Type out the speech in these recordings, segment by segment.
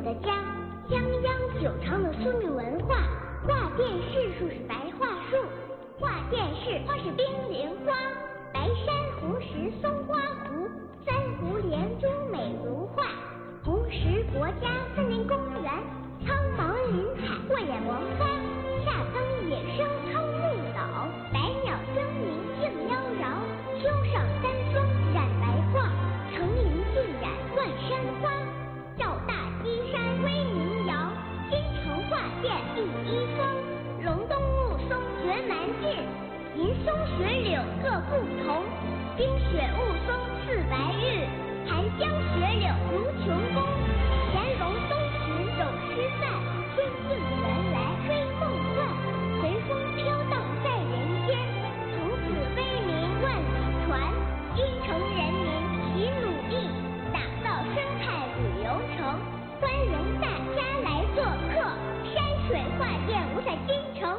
的家，泱泱9城的苏米文化。画电视树是白桦树，画电视花是冰凌花。白珊瑚石松花湖，三湖连珠美如画。红石国家森林公园，苍茫林海过眼王花。夏登野生苍绿岛，百鸟争鸣竞妖娆。秋上丹枫染白桦，层林尽染乱山花。赵大基山威名扬，京城画电第一峰。隆冬雾凇绝蛮劲，银松雪柳各不同。冰雪雾凇似白玉，寒江雪柳如琼宫。乾隆东巡走诗范，天应原来吹梦幻。随风飘荡在人间，从此威名万里传。京城人民齐努力，打造生态旅游城，欢迎大家来做客山水画电五彩京城。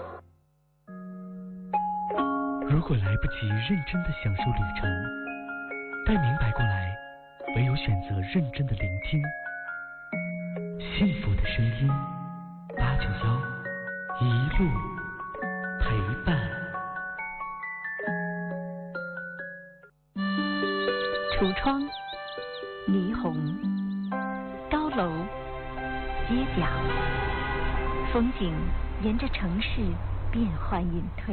如果来不及认真的享受旅程，待明白过来，唯有选择认真的聆听。幸福的声音，891一路陪伴。 橱窗、霓虹、高楼、街角，风景沿着城市变幻隐退，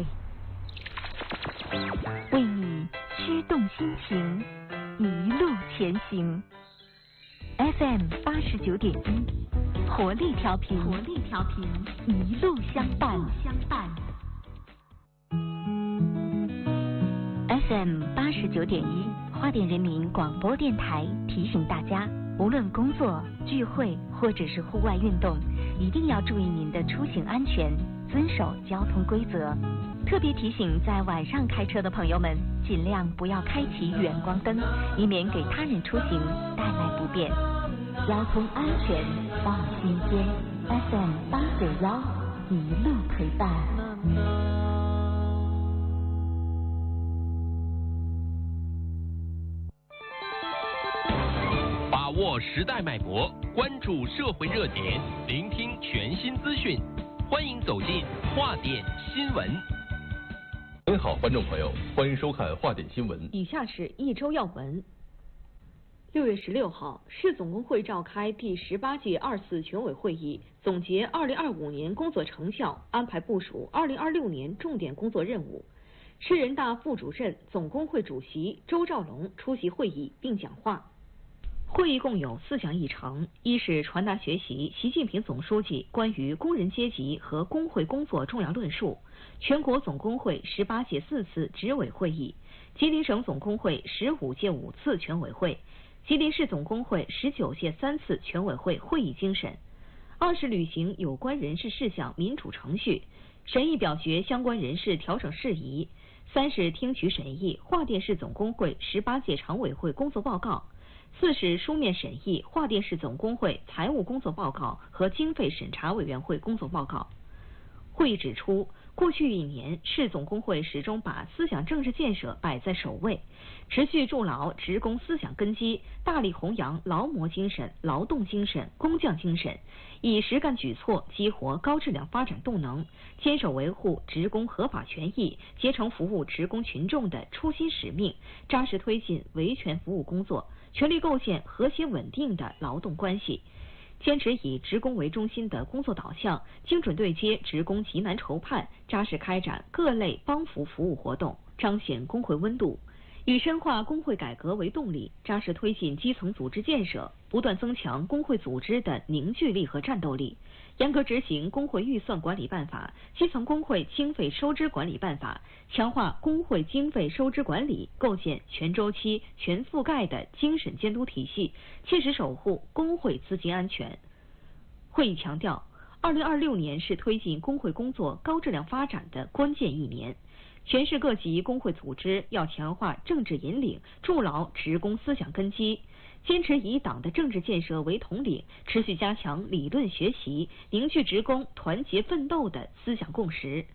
为你驱动心情，一路前行。FM 89.1，活力调频，一路相伴。FM 89.1，花莲人民广播电台提醒大家，无论工作、聚会或者是户外运动，一定要注意您的出行安全，遵守交通规则。特别提醒在晚上开车的朋友们，尽量不要开启远光灯，以免给他人出行带来不便。交通安全放心间。FM 891，一路陪伴。 把握时代脉搏，关注社会热点，聆听全新资讯，欢迎走进画电新闻。 您好，观众朋友，欢迎收看画点新闻。 以下是一周要闻。6月16号，市总工会召开第18届2次全委会议，总结2025年工作成效，安排部署2026年重点工作任务。市人大副主任、总工会主席周兆龙出席会议并讲话。会议共有4项议程：一是传达学习习近平总书记关于工人阶级和工会工作重要论述；全国总工会18届4次执委会议；吉林省总工会15届5次全委会；吉林市总工会19届3次全委会会议精神。二是履行有关人事事项民主程序，审议表决相关人事调整事宜。三是听取审议华电市总工会18届常委会工作报告。四是书面审议华电市总工会财务工作报告和经费审查委员会工作报告。会议指出，过去1年，市总工会始终把思想政治建设摆在首位，持续筑牢职工思想根基，大力弘扬劳模精神、劳动精神、工匠精神，以实干举措激活高质量发展动能，坚守维护职工合法权益、竭诚服务职工群众的初心使命，扎实推进维权服务工作，全力构建和谐稳定的劳动关系。坚持以职工为中心的工作导向，精准对接职工急难愁盼，扎实开展各类帮扶服务活动，彰显工会温度。以深化工会改革为动力，扎实推进基层组织建设，不断增强工会组织的凝聚力和战斗力。严格执行工会预算管理办法、基层工会经费收支管理办法，强化工会经费收支管理，构建全周期、全覆盖的精审监督体系，切实守护工会资金安全。会议强调，2026年是推进工会工作高质量发展的关键1年。全市各级工会组织要强化政治引领，筑牢职工思想根基，坚持以党的政治建设为统领，持续加强理论学习，凝聚职工团结奋斗的思想共识。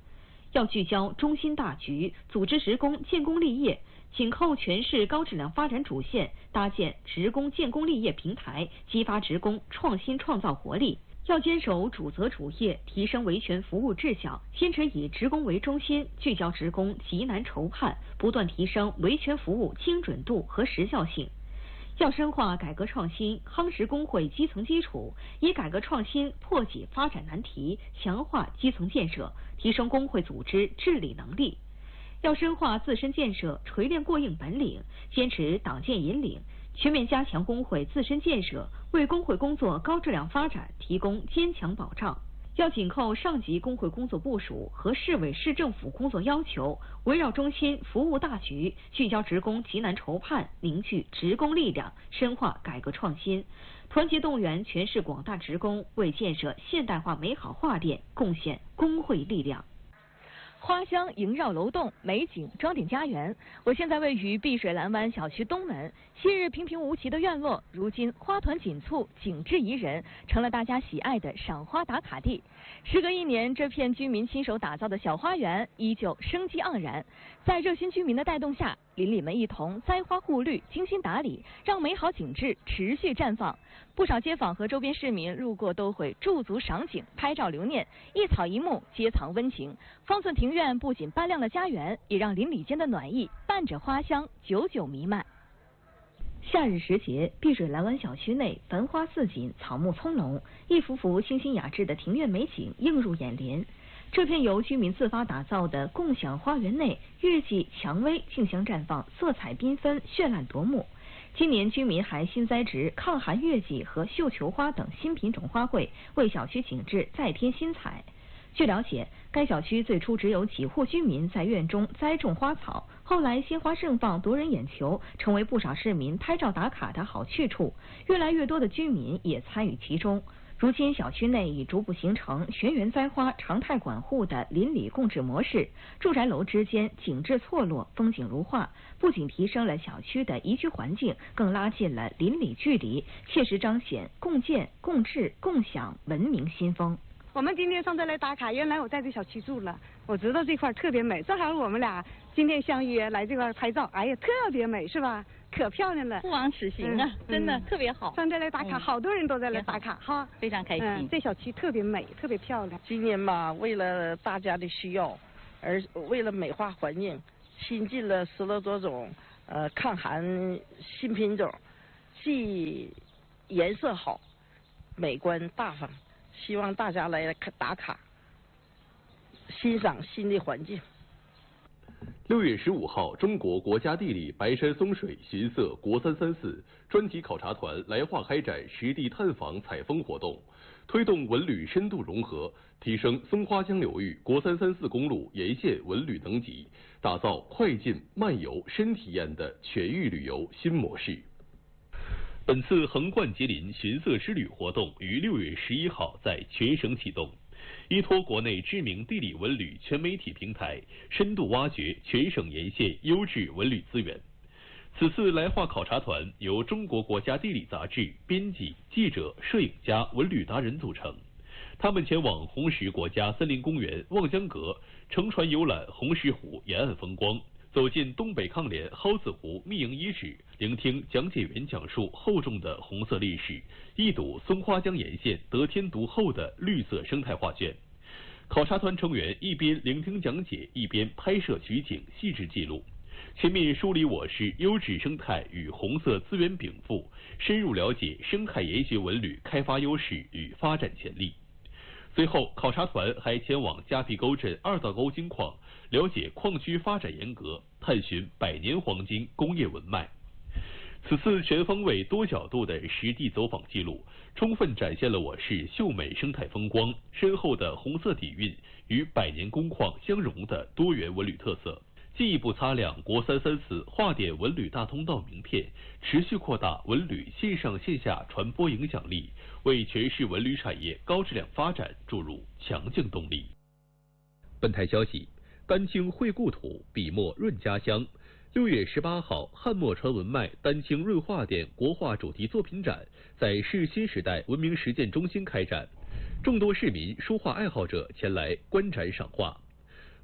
要聚焦中心大局，组织职工建功立业，紧扣全市高质量发展主线，搭建职工建功立业平台，激发职工创新创造活力。要坚守主责主业，提升维权服务质效，坚持以职工为中心，聚焦职工急难愁盼，不断提升维权服务精准度和时效性。要深化改革创新，夯实工会基层基础，以改革创新破解发展难题，强化基层建设，提升工会组织治理能力。要深化自身建设，锤炼过硬本领，坚持党建引领，全面加强工会自身建设，为工会工作高质量发展提供坚强保障。要紧扣上级工会工作部署和市委市政府工作要求，围绕中心服务大局，聚焦职工急难愁盼，凝聚职工力量，深化改革创新，团结动员全市广大职工，为建设现代化美好画店贡献工会力量。 花香萦绕楼栋，美景装点家园。我现在位于碧水蓝湾小区东门，昔日平平无奇的院落，如今花团锦簇，景致宜人，成了大家喜爱的赏花打卡地。时隔1年，这片居民亲手打造的小花园依旧生机盎然。在热心居民的带动下，邻里们一同栽花护绿，精心打理，让美好景致持续绽放。不少街坊和周边市民路过都会驻足赏景、拍照留念，一草一木皆藏温情。方寸庭院不仅搬亮了家园，也让邻里间的暖意伴着花香久久弥漫。 夏日时节，碧水蓝湾小区内繁花似锦，草木葱茏，一幅幅清新雅致的庭院美景映入眼帘。这片由居民自发打造的共享花园内，月季、蔷薇竞相绽放，色彩缤纷，绚烂夺目。今年居民还新栽植抗寒月季和绣球花等新品种花卉，为小区景致再添新彩。据了解，该小区最初只有几户居民在院中栽种花草，后来鲜花盛放，夺人眼球，成为不少市民拍照打卡的好去处。越来越多的居民也参与其中。如今，小区内已逐步形成全园栽花、常态管护的邻里共治模式，住宅楼之间景致错落，风景如画，不仅提升了小区的宜居环境，更拉近了邻里距离，切实彰显共建、共治、共享文明新风。 我们今天上这来打卡，原来我在这小区住了，我知道这块特别美，正好我们俩今天相约来这块拍照，哎呀，特别美，是吧？可漂亮了， 不枉此行啊，真的特别好。 上这来打卡，好多人都在来打卡哈， 非常开心。 这小区特别美，特别漂亮。 今年吧，为了大家的需要，而为了美化环境，新进了10多种抗寒新品种，既颜色好，美观大方，希望大家来打卡，欣赏新的环境。 6月15号，中国国家地理白山松水寻色国334专题考察团来华开展实地探访采风活动，推动文旅深度融合，提升松花江流域国334公路沿线文旅等级，打造快进慢游深体验的全域旅游新模式。本次横贯吉林寻色之旅活动于6月11号在全省启动。依托国内知名地理文旅全媒体平台，深度挖掘全省沿线优质文旅资源。此次来华考察团由中国国家地理杂志编辑、记者、摄影家、文旅达人组成。他们前往红石国家森林公园望江阁，乘船游览红石湖沿岸风光，走进东北抗联蒿子湖密营遗址，聆听讲解员讲述厚重的红色历史，一睹松花江沿线得天独厚的绿色生态画卷。考察团成员一边聆听讲解，一边拍摄取景，细致记录，全面梳理我市优质生态与红色资源禀赋，深入了解生态研学文旅开发优势与发展潜力。随后，考察团还前往夹皮沟镇2道沟金矿，了解矿区发展沿革，探寻100年黄金工业文脉。此次全方位多角度的实地走访记录，充分展现了我市秀美生态风光、深厚的红色底蕴与100年工矿相融的多元文旅特色，进一步擦亮国334画点文旅大通道名片，持续扩大文旅线上线下传播影响力，为全市文旅产业高质量发展注入强劲动力。本台消息，丹青绘故土，笔墨润家乡。6月18号，汉墨传文脉丹青润画店国画主题作品展在市新时代文明实践中心开展，众多市民、书画爱好者前来观展赏画。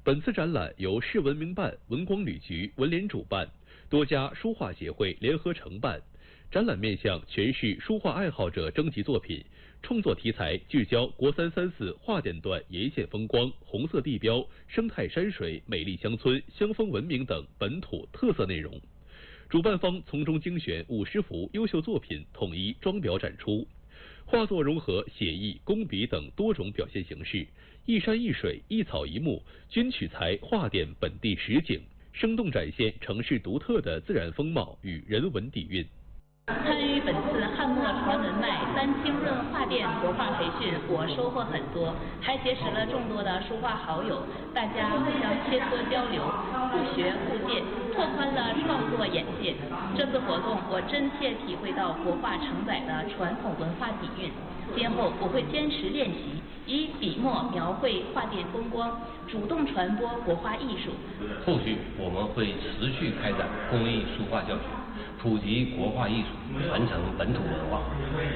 本次展览由市文明办、文广旅局、文联主办，多家书画协会联合承办。展览面向全市书画爱好者征集作品，创作题材聚焦国三、三四画点段沿线风光、红色地标、生态山水、美丽乡村、乡风文明等本土特色内容。主办方从中精选50幅优秀作品，统一装裱展出。画作融合写意、工笔等多种表现形式，一山一水、一草一木均取材画点本地实景，生动展现城市独特的自然风貌与人文底蕴。 参与本次汉墨传文脉三清润画店国画培训，我收获很多，还结识了众多的书画好友，大家互相切磋交流，互学互鉴，拓宽了创作眼界。这次活动我真切体会到国画承载的传统文化底蕴。今后我会坚持练习，以笔墨描绘画店风光，主动传播国画艺术。 后续我们会持续开展公益书画教学，普及国画艺术，传承本土文化。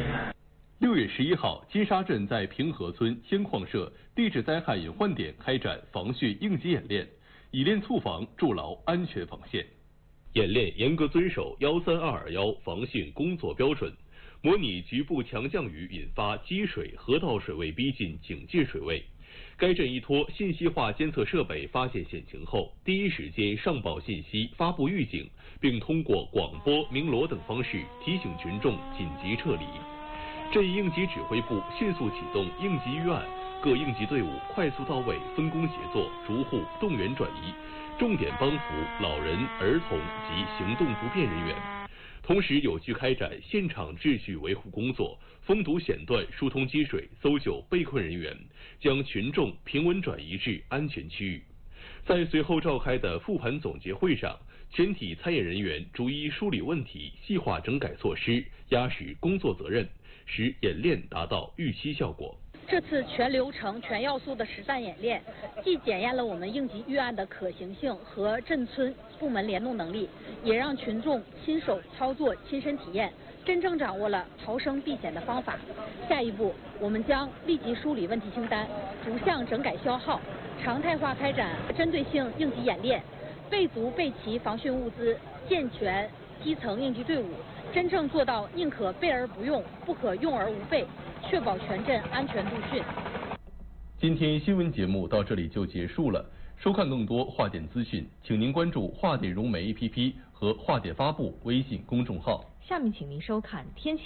6月11号，金沙镇在平河村铅矿社地质灾害隐患点开展防汛应急演练，以练促防，筑牢安全防线。演练严格遵守13221防汛工作标准，模拟局部强降雨引发积水、河道水位逼近警戒水位。该镇依托信息化监测设备发现险情后，第一时间上报信息，发布预警，并通过广播、鸣锣等方式提醒群众紧急撤离。镇应急指挥部迅速启动应急预案，各应急队伍快速到位，分工协作，逐户动员转移，重点帮扶老人、儿童及行动不便人员。同时有序开展现场秩序维护工作，封堵险段，疏通积水，搜救被困人员，将群众平稳转移至安全区域。在随后召开的复盘总结会上，全体参演人员逐一梳理问题，细化整改措施，压实工作责任，使演练达到预期效果。 这次全流程、全要素的实战演练，既检验了我们应急预案的可行性和镇村部门联动能力，也让群众亲手操作、亲身体验，真正掌握了逃生避险的方法。下一步，我们将立即梳理问题清单，逐项整改消耗，常态化开展针对性应急演练，备足备齐防汛物资，健全基层应急队伍，真正做到宁可备而不用，不可用而无备，确保全镇安全度汛。 今天新闻节目到这里就结束了。收看更多画点资讯，请您关注画点融媒 APP 和画点发布微信公众号。 下面请您收看天气。